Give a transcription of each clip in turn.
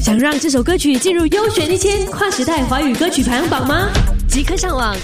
想让这首歌曲进入优选1000跨时代华语歌曲排行榜吗？即刻上网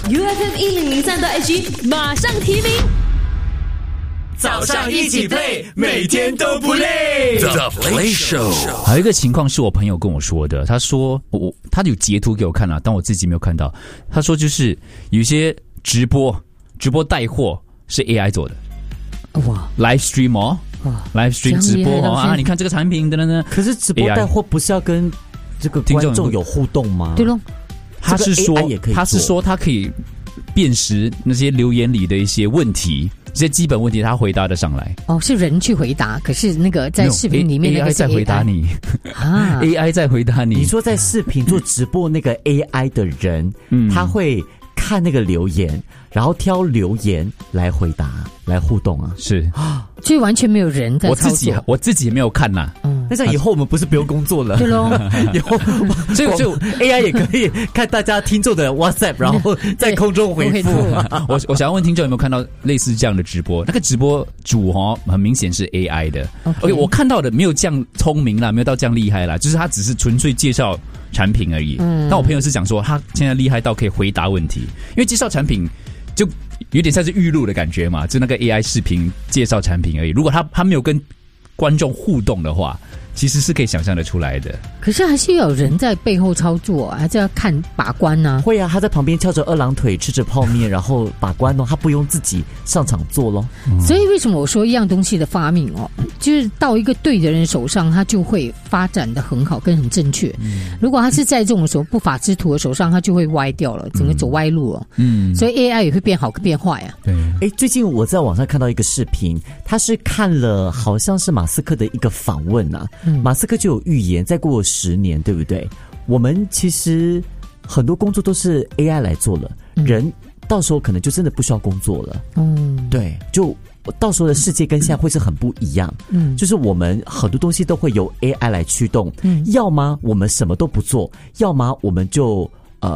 UFM1003.SG 马上提名。 早上一起 play， 每天都不累。The Play Show。 还有一个情况是我朋友跟我说的，他说他有截图给我看了，但我自己没有看到。他说就是有些直播带货是 AI 做的， 哇 ，live stream 哦， 哇 ，live stream 直播啊，你看这个产品等等等。 可是直播带货不是要跟这个观众有互动吗？ 对咯， 他是说他可以辨识那些留言里的一些问题。这些基本问题他回答得上来。 哦，是人去回答，可是那个在视频里面那个是 AI 在回答你啊，AI 在回答你。 你说在视频做直播那个 AI 的人，他会看那个留言，然后挑留言来回答，来互动啊？ 是， 所以完全没有人在操作。 我自己也没有看呐。 那这样以后我们不是不用工作了？ 对咯， 以后所以 AI 也可以看大家听众的 WhatsApp， 然后在空中回复。 我想要问听众有没有看到类似这样的直播？那个直播主很明显是 AI 的。OK， 我看到的没有这样聪明啦，没有到这样厉害啦，就是他只是纯粹介绍产品而已。但我朋友是讲说他现在厉害到可以回答问题，因为介绍产品就有点像是预录的感觉嘛，就那个 AI 视频介绍产品而已。如果他没有跟观众互动的话，其实是可以想象得出来的。 可是还是有人在背后操作，还是要看把关啊。 会啊，他在旁边翘着二郎腿，吃着泡面，然后把关哦，他不用自己上场做咯。 所以为什么我说一样东西的发明哦，就是到一个对的人手上，他就会发展的很好，跟很正确。如果他是在这种时候不法之徒的手上，他就会歪掉了，整个走歪路了。所以 AI 也会变好变坏啊。 对， 最近我在网上看到一个视频，他是看了好像是马斯克的一个访问啊。马斯克就有预言，再过10年，对不对？我们其实很多工作都是 AI 来做了，人到时候可能就真的不需要工作了。对，就到时候的世界跟现在会是很不一样。就是我们很多东西都会由 AI 来驱动，要么我们什么都不做，要么我们就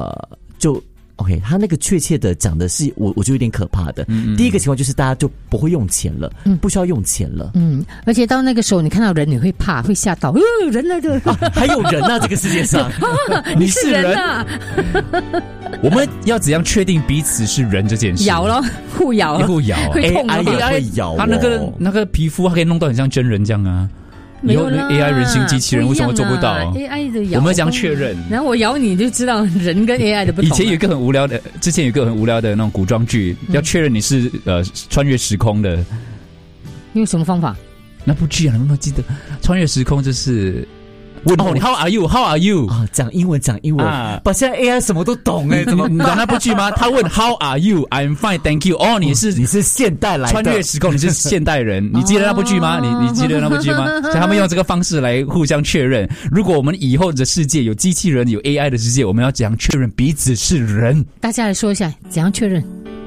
OK， 他那个确切的讲的是我觉得有点可怕的。第一个情况就是大家就不会用钱了，不需要用钱了。 而且到那个时候，你看到人你会怕，会吓到，人来的、 还有人啊，这个世界上， 你是人啊！ 我们要怎样确定彼此是人这件事？ 咬咯，互咬，会痛的。 AI 会咬， 他那个皮肤，他可以弄到很像真人这样啊。以后 AI 人形机器人为什么做不到 ？AI 的咬， 我们怎样确认？ 然后我咬你就知道人跟 AI 的不同。 以前有一个很无聊的，之前有一个很无聊的那种古装剧，要确认你是穿越时空的。 用什么方法？ 那部剧啊，你有没有记得？穿越时空就是问候你 ，How are you? How are you? 啊，讲英文把现在 AI 什么都懂怎么？ 你懂那部剧吗？他问 How are you? I'm fine, thank you. 你是现代来的穿越时空，你是现代人。你记得那部剧吗？你记得那部剧吗？所以他们用这个方式来互相确认。如果我们以后的世界有机器人、有 AI 的世界，我们要怎样确认彼此是人？ 大家来说一下，怎样确认？